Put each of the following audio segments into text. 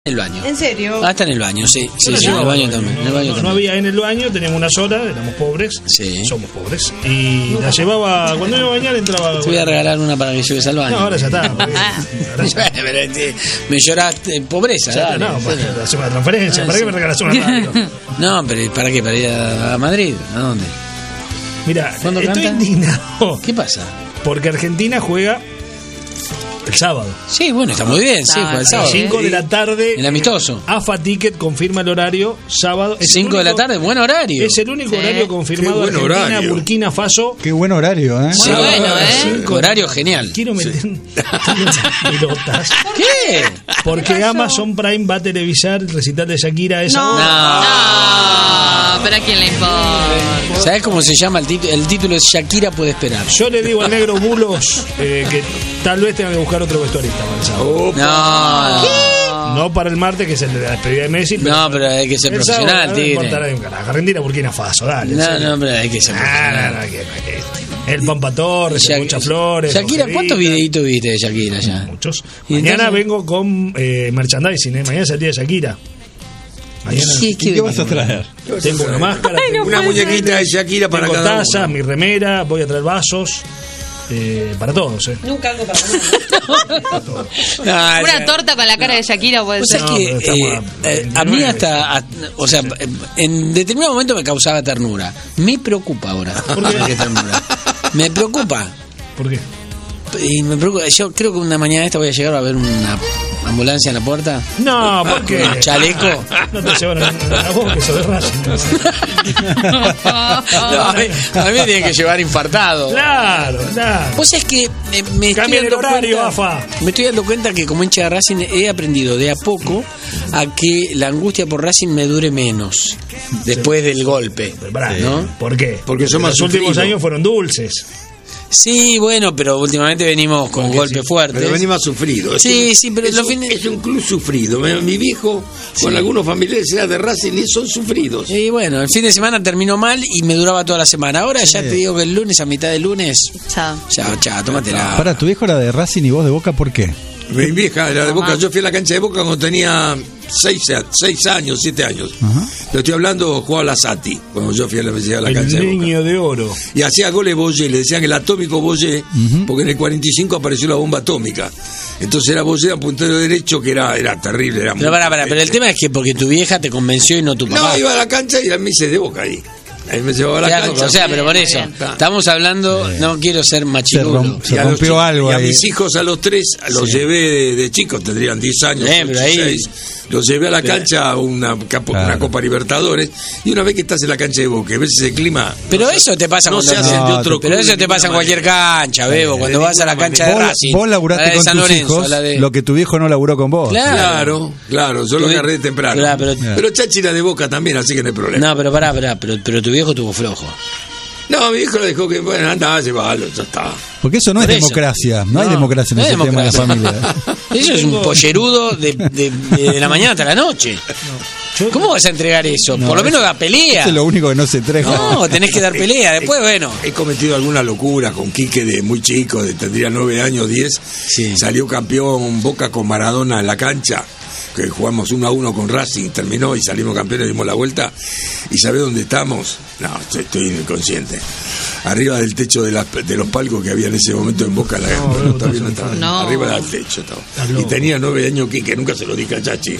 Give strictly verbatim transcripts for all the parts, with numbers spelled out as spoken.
En el baño. ¿En serio? Hasta en el baño, sí. Sí, sí, no, en el baño no, también. En el no, baño no, también. no había en el baño, teníamos una sola, éramos pobres. Sí. Somos pobres. Y la llevaba, cuando iba a bañar entraba. Te voy a regalar una para que lleves al baño. No, ahora ya está. Porque, ahora ya, Pero, este, me lloraste pobreza, ya, dale. no, para hacer una transferencia. ¿Para qué me regalas una radio? No, pero ¿para qué? ¿Para ir a, a Madrid? ¿A dónde? Mira, ¿Cuándo estoy canta? indignado. ¿Qué pasa? Porque Argentina juega el sábado. Sí, bueno, está muy bien, sí, Ah, fue el sí. sábado. cinco de la tarde. El amistoso. AFA Ticket confirma el horario sábado. Es el cinco de la único- tarde, buen horario. Es el único Sí. horario confirmado. Qué buen Argentina, horario. Burkina Faso. Qué buen horario, ¿eh? Muy bueno, ¿eh? cinco- Horario genial. Quiero meter pelotas. ¿Qué? Porque Amazon Prime va a televisar el recital de Shakira a esa No. hora. No, pero ¿a quién le importa? ¿Sabes cómo se llama el título? El título es Shakira puede esperar. Yo le digo al negro Bulos eh, que tal vez tenga que buscar otro vestuarista para el sábado. Opa. No, no, No para el martes, que es el de la despedida de Messi. Pero no, pero hay que ser el sábado, profesional, no me importará tigre. ni un carajo. Argentina, Burkina Faso, dale. en No, serio. no, pero hay que ser Ah, no, profesional. no, que- el Pampa Torres, el Shak- Muchas Flores. Shakira, Rogerita. ¿cuántos videitos viste de Shakira ya? Muchos. Y Mañana entonces- vengo con eh, merchandising, ¿eh? Mañana es el día de Shakira. Mañana ¿Qué, ¿Y qué vas a traer? tengo una máscara, tengo, Una muñequita de Shakira para tengo cada tazas, uno. mi remera, voy a traer vasos. Eh, para todos, ¿eh? Nunca algo para No, Una ya- torta con la cara de Shakira puede O ser. sea No, que pero estamos eh, a eh, a veintinueve. mí hasta, a- o sea, en determinado momento me causaba ternura. Me preocupa ahora. ¿Por qué? Más que ternura. Me preocupa. ¿Por qué? Y me preocupa. Yo creo que una mañana esta voy a llegar a ver una ambulancia en la puerta. No, porque Un chaleco. no te llevan a, a vos que sos de Racing. No, a, mí, a mí me tienen que llevar infartado. Claro, claro. Vos es que me, me estoy Cambien el dando horario, cuenta, AFA. me estoy dando cuenta que como hincha de Racing he aprendido de a poco a que la angustia por Racing me dure menos después del golpe, Pero pará, ¿no? ¿Por qué? Porque son más los últimos sufridos. años fueron dulces. Sí, bueno, pero últimamente venimos con golpes fuertes. Pero venimos sufrido. Es Sí, un- sí, pero es, los un, fines- es un club sufrido. Mi, mi viejo, con algunos familiares, era de Racing y son sufridos. Y bueno, el fin de semana terminó mal y me duraba toda la semana. Ahora ya te digo que el lunes, a mitad del lunes, Chao. ya, ya, tómatela. Para, tu viejo era de Racing y vos de Boca, ¿por qué? Mi vieja era de Boca. Ajá. Yo fui a la cancha de Boca cuando tenía seis, a- seis años, siete años. Ajá. Lo estoy hablando, jugaba la Sati, cuando yo fui a la, a la El cancha de Boca. niño de oro. Y hacía goles Boyé, le decían el atómico Boyé, porque en el cuarenta y cinco apareció la bomba atómica. Entonces era Boyé a puntero derecho, que era, era terrible. Era Pero muy- pará, pará, pero el tema es que porque tu vieja te convenció y no tu papá. No, iba a la cancha y a mí se de Boca ahí. Ahí me llevaba a la Claro, cancha. o sea, pero por Muy eso, bien. estamos hablando, no quiero ser Se, machirulo. rom- se Y a los rompió chi- algo y a ahí. mis hijos, a los tres, los Sí. llevé de, de chicos, tendrían diez años, Eh, ocho, pero ahí- seis. Los llevé a la Pero- cancha a una, capo- Claro. una Copa Libertadores. Y una vez que estás en la cancha de Boca, ves ese clima. Pero no se- eso te pasa no cuando se hacen de No, otro Pero club eso de te pasa en ninguna cualquier manera. cancha, Bebo, Eh, cuando de vas a la ninguna cancha de Vos, Racing. vos a la laburaste de con San tus Lorenzo, hijos a la de- lo que tu viejo no laburó con vos. Claro. Claro, claro, yo lo Tu- agarré temprano. Claro, pero- pero, Chachi era de Boca también, así que no hay problema. No, pero pará, pará, pero, pero tu viejo tuvo flojo. No, mi hijo le dijo que, bueno, anda, llévalo, ya está. Porque eso no Por es eso. democracia. No, hay No, democracia en no es ese tema de la democracia. familia. Eso es un pollerudo de, de, de la mañana hasta la noche. Yo- ¿Cómo vas a entregar eso? No, Por lo eso- menos da pelea. Eso es lo único que no se entrega. No, tenés que dar pelea. Después, bueno. He cometido alguna locura con Quique de muy chico, de tendría nueve años, diez. Sí. Salió campeón Boca con Maradona en la cancha, que jugamos uno a uno con Racing, terminó y salimos campeones, dimos la vuelta. ¿Y sabés dónde estamos? No, estoy, estoy inconsciente. Arriba del techo de, las- de los palcos que había en ese momento en Boca. La, bueno, todavía no estaba. No. Arriba del techo estaba. Y loco. tenía nueve años Quique, nunca se lo dije a Chachi.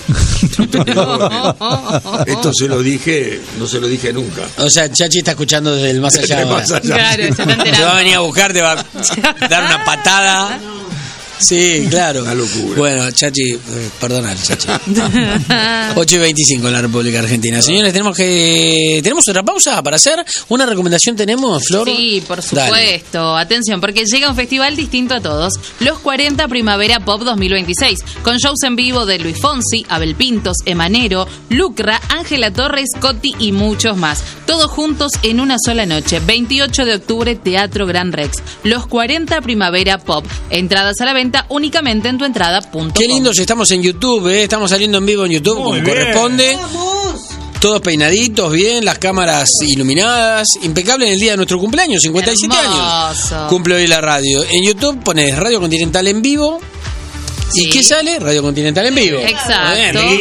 Esto se lo dije, no se lo dije nunca. O sea, Chachi está escuchando desde el más allá. De ahora. más allá. Claro, se está Te va a enterando. venir a buscar, te va a dar una patada. Sí, claro. Una locura. Bueno, Chachi, eh, perdona, Chachi. ocho y veinticinco en la República Argentina. Señores, tenemos que tenemos otra pausa para hacer. ¿Una recomendación tenemos, Flor? Sí, por Dale. supuesto. Atención, porque llega un festival distinto a todos. Los cuarenta Primavera Pop dos mil veintiséis. Con shows en vivo de Luis Fonsi, Abel Pintos, Emanero, Lucra, Ángela Torres, Coti y muchos más. Todos juntos en una sola noche. veintiocho de octubre, Teatro Gran Rex. Los cuarenta Primavera Pop. Entradas a la venta únicamente en tuentrada punto com. Qué lindos estamos en YouTube, ¿eh? Estamos saliendo en vivo en YouTube Muy como bien. corresponde. Todos peinaditos, bien, las cámaras iluminadas. Impecable en el día de nuestro cumpleaños, cincuenta y siete Hermoso. años. Cumple hoy la radio. En YouTube pones Radio Continental en vivo Sí. ¿Y qué sale? Radio Continental en vivo. Exacto. Muy bien.